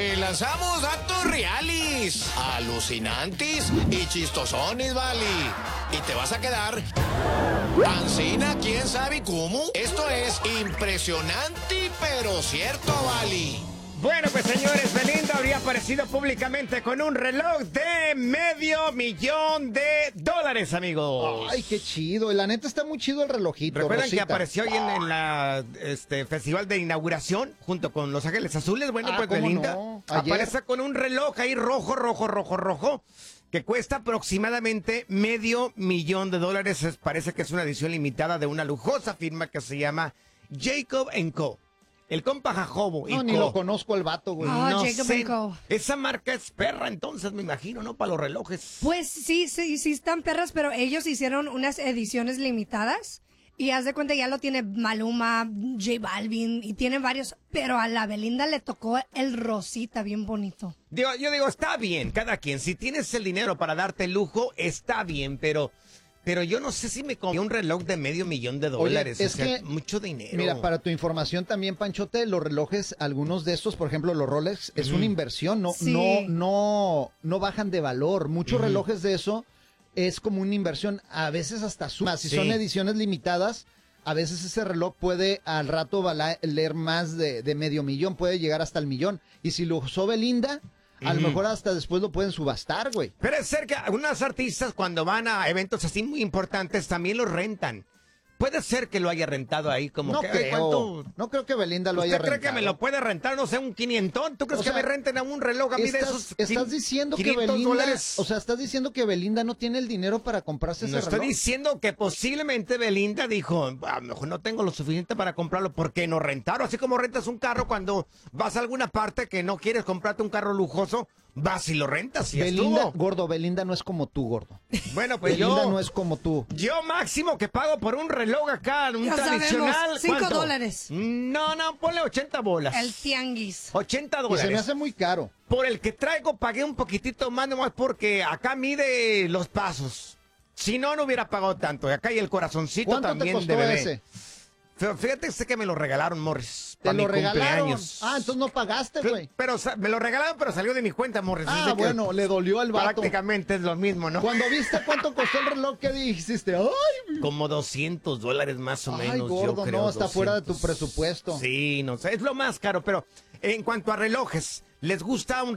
Te lanzamos datos reales, alucinantes y chistosones, vale. Y te vas a quedar pancina, quién sabe cómo. Esto es impresionante, pero cierto, vale. Bueno, pues señores, Belinda habría aparecido públicamente con un reloj de $500,000, amigos. Ay, qué chido. La neta está muy chido el relojito. ¿Recuerdan Rosita? que apareció ahí en la festival de inauguración junto con Los Ángeles Azules? Bueno, pues ¿cómo Belinda no? Ayer. aparece con un reloj ahí rojo, que cuesta aproximadamente $500,000. Parece que es una edición limitada de una lujosa firma que se llama Jacob & Co. El compa Jacobo y No, ni Co. lo conozco el vato, güey. Ah, No Jacob sé. & Co. Esa marca es perra, entonces, me imagino, ¿no? Para los relojes. Pues sí están perras, pero ellos hicieron unas ediciones limitadas. Y haz de cuenta, ya lo tiene Maluma, J Balvin, y tiene varios. Pero a la Belinda le tocó el rosita, bien bonito. Yo digo, está bien, cada quien. Si tienes el dinero para darte lujo, está bien, pero yo no sé si me compré un reloj de $500,000. Oye, es que, mucho dinero. Mira, para tu información también, Panchote, los relojes, algunos de estos, por ejemplo, los Rolex, es una inversión, Sí. no bajan de valor. Muchos relojes de eso es como una inversión, a veces hasta suma. Si Sí. son ediciones limitadas, a veces ese reloj puede al rato valer más de $500,000, puede llegar hasta el millón. Y si lo usó Belinda, a lo mejor hasta después lo pueden subastar, güey. Pero es ser que algunos artistas cuando van a eventos así muy importantes también los rentan. Puede ser que lo haya rentado ahí como No que... creo, ¿cuánto? no creo que Belinda lo haya ¿Usted cree rentado. que me lo puede rentar, no sé, un 500? ¿Tú crees O que sea, me renten a un reloj a mí de esos? Estás diciendo que $500. Belinda, estás diciendo que Belinda no tiene el dinero para comprarse No ese estoy reloj. diciendo que posiblemente Belinda dijo, a lo mejor no tengo lo suficiente para comprarlo, ¿por qué no rentarlo? Así como rentas un carro cuando vas a alguna parte que no quieres comprarte un carro lujoso, vas y lo rentas y Belinda, estuvo. gordo, Belinda no es como tú, gordo. Bueno, pues Belinda yo... no es como tú. Yo máximo que pago por un reloj acá, un Ya tradicional. sabemos, $5. No, ponle 80 bolas. El tianguis. $80. Y se me hace muy caro. Por el que traigo pagué un poquitito más nomás porque acá mide los pasos. Si no, no hubiera pagado tanto. Y acá hay el corazoncito ¿Cuánto también te costó de bebé. ese? Pero fíjate que me lo regalaron, Morris. ¿Te pa' lo mi regalaron? cumpleaños. Ah, entonces no pagaste, güey. Pero me lo regalaron, pero salió de mi cuenta, Morris. Ah, Así que bueno, le dolió al vato. prácticamente es lo mismo, ¿no? Cuando viste cuánto costó el reloj, ¿qué dijiste? ¡Ay! Como $200 más o Ay, menos, gordo, yo creo. no, está fuera de tu 200. presupuesto. Sí, no sé, es lo más caro, pero en cuanto a relojes, ¿les gusta un